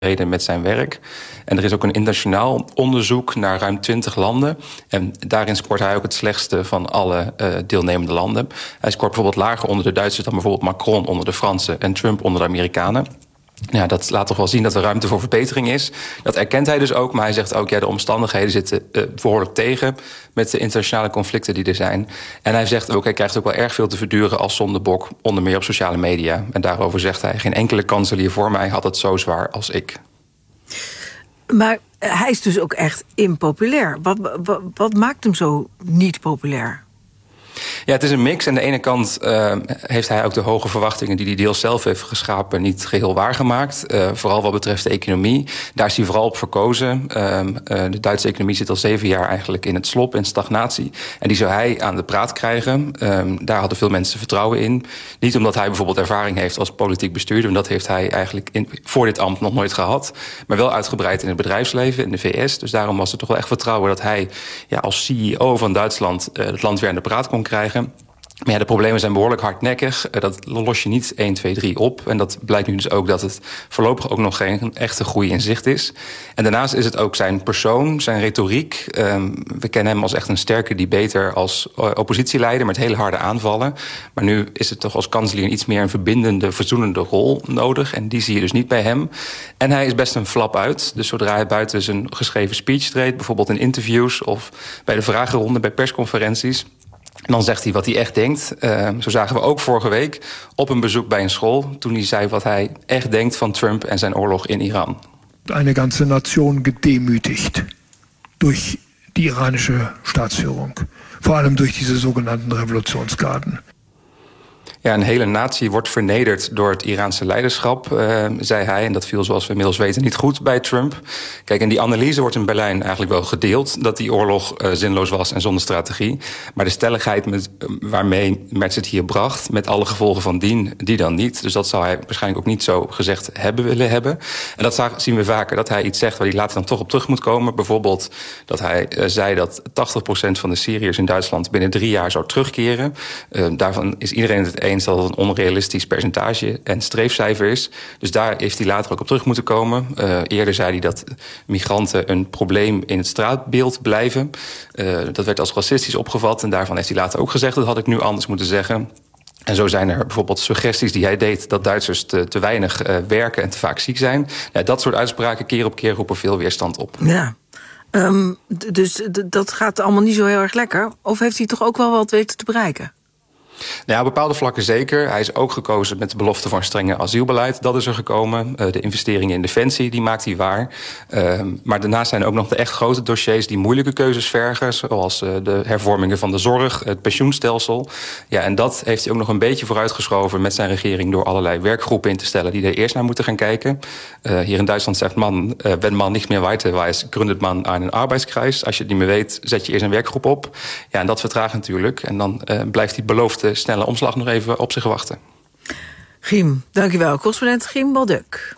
met zijn werk. En er is ook een internationaal onderzoek naar ruim 20 landen. En daarin scoort hij ook het slechtste van alle deelnemende landen. Hij scoort bijvoorbeeld lager onder de Duitsers dan bijvoorbeeld Macron onder de Fransen en Trump onder de Amerikanen. Ja, dat laat toch wel zien dat er ruimte voor verbetering is. Dat erkent hij dus ook, maar hij zegt ook, ja, de omstandigheden zitten behoorlijk tegen met de internationale conflicten die er zijn. En hij zegt ook, hij krijgt ook wel erg veel te verduren als zondebok, onder meer op sociale media. En daarover zegt hij, geen enkele kanselier voor mij had het zo zwaar als ik. Maar hij is dus ook echt impopulair. Wat maakt hem zo niet populair? Ja, het is een mix. Aan de ene kant heeft hij ook de hoge verwachtingen die hij deels zelf heeft geschapen niet geheel waargemaakt. Vooral wat betreft de economie. Daar is hij vooral op verkozen. De Duitse economie zit al 7 jaar eigenlijk in het slop, in stagnatie. En die zou hij aan de praat krijgen. Daar hadden veel mensen vertrouwen in. Niet omdat hij bijvoorbeeld ervaring heeft als politiek bestuurder. Want dat heeft hij eigenlijk voor dit ambt nog nooit gehad. Maar wel uitgebreid in het bedrijfsleven, in de VS. Dus daarom was er toch wel echt vertrouwen dat hij als CEO van Duitsland het land weer aan de praat kon krijgen. Maar ja, de problemen zijn behoorlijk hardnekkig. Dat los je niet 1, 2, 3 op. En dat blijkt nu dus ook dat het voorlopig ook nog geen echte groei in zicht is. En daarnaast is het ook zijn persoon, zijn retoriek. We kennen hem als echt een sterke debater als oppositieleider met hele harde aanvallen. Maar nu is het toch als kanselier iets meer een verbindende, verzoenende rol nodig. En die zie je dus niet bij hem. En hij is best een flap uit. Dus zodra hij buiten zijn geschreven speech treedt, bijvoorbeeld in interviews of bij de vragenronde, bij persconferenties, en dan zegt hij wat hij echt denkt. Zo zagen we ook vorige week op een bezoek bij een school, toen hij zei wat hij echt denkt van Trump en zijn oorlog in Iran. Eine ganze Nation gedemütigt durch die iranische Staatsführung. Vor allem durch diese sogenannten Revolutionsgarden. Ja, een hele natie wordt vernederd door het Iraanse leiderschap, zei hij. En dat viel, zoals we inmiddels weten, niet goed bij Trump. Kijk, en die analyse wordt in Berlijn eigenlijk wel gedeeld, dat die oorlog zinloos was en zonder strategie. Maar de stelligheid waarmee Merz het hier bracht, met alle gevolgen van dien, die dan niet. Dus dat zou hij waarschijnlijk ook niet zo gezegd willen hebben. En dat zien we vaker, dat hij iets zegt waar hij later dan toch op terug moet komen. Bijvoorbeeld dat hij zei dat 80% van de Syriërs in Duitsland binnen 3 jaar zou terugkeren. Daarvan is iedereen het eens dat het een onrealistisch percentage en streefcijfer is. Dus daar heeft hij later ook op terug moeten komen. Eerder zei hij dat migranten een probleem in het straatbeeld blijven. Dat werd als racistisch opgevat en daarvan heeft hij later ook gezegd, dat had ik nu anders moeten zeggen. En zo zijn er bijvoorbeeld suggesties die hij deed dat Duitsers te weinig werken en te vaak ziek zijn. Ja, dat soort uitspraken keer op keer roepen veel weerstand op. Ja. Dus dat gaat allemaal niet zo heel erg lekker. Of heeft hij toch ook wel wat weten te bereiken? Nou ja, op bepaalde vlakken zeker. Hij is ook gekozen met de belofte van strenge asielbeleid. Dat is er gekomen. De investeringen in defensie, die maakt hij waar. Maar daarnaast zijn er ook nog de echt grote dossiers die moeilijke keuzes vergen, zoals de hervormingen van de zorg, het pensioenstelsel. Ja, en dat heeft hij ook nog een beetje vooruitgeschoven met zijn regering door allerlei werkgroepen in te stellen die er eerst naar moeten gaan kijken. Hier in Duitsland zegt man, wenn man nicht mehr weiter weiß, gründet man einen Arbeitskreis. Als je het niet meer weet, zet je eerst een werkgroep op. Ja, en dat vertraagt natuurlijk. En dan blijft die beloofde snelle omslag nog even op zich wachten. Giem, dankjewel. Correspondent Giem Balduk.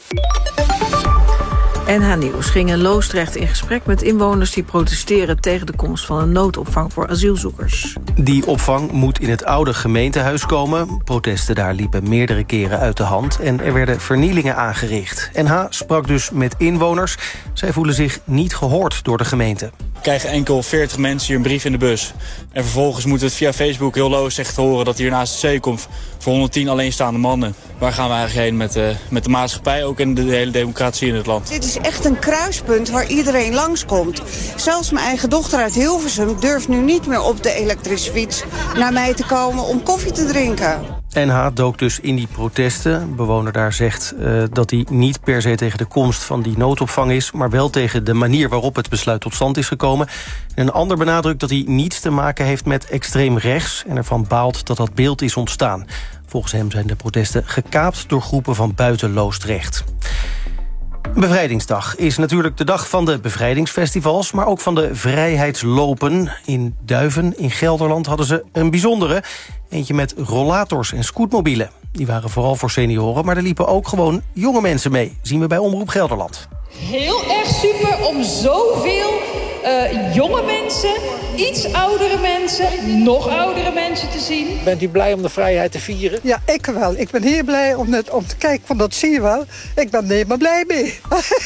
NH Nieuws ging in Loosdrecht in gesprek met inwoners die protesteren tegen de komst van een noodopvang voor asielzoekers. Die opvang moet in het oude gemeentehuis komen. Protesten daar liepen meerdere keren uit de hand en er werden vernielingen aangericht. NH sprak dus met inwoners. Zij voelen zich niet gehoord door de gemeente. We krijgen enkel 40 mensen hier een brief in de bus. En vervolgens moeten we het via Facebook heel Loosdrecht horen dat hier naast de zee komt voor 110 alleenstaande mannen. Waar gaan we eigenlijk heen met de maatschappij ook en de hele democratie in het land? Dit is echt een kruispunt waar iedereen langskomt. Zelfs mijn eigen dochter uit Hilversum durft nu niet meer op de elektrische fiets naar mij te komen om koffie te drinken. NH dook dus in die protesten. Een bewoner daar zegt dat hij niet per se tegen de komst van die noodopvang is, maar wel tegen de manier waarop het besluit tot stand is gekomen. En een ander benadrukt dat hij niets te maken heeft met extreem rechts en ervan baalt dat dat beeld is ontstaan. Volgens hem zijn de protesten gekaapt door groepen van buiten Loosdrecht. Bevrijdingsdag is natuurlijk de dag van de bevrijdingsfestivals, maar ook van de vrijheidslopen. In Duiven, in Gelderland, hadden ze een bijzondere. Eentje met rollators en scootmobielen. Die waren vooral voor senioren, maar er liepen ook gewoon jonge mensen mee. Zien we bij Omroep Gelderland. Heel erg super om zoveel jonge mensen, iets oudere mensen, nog oudere mensen te zien. Bent u blij om de vrijheid te vieren? Ja, ik wel. Ik ben heel blij om te kijken, van dat zie je wel. Ik ben er helemaal blij mee.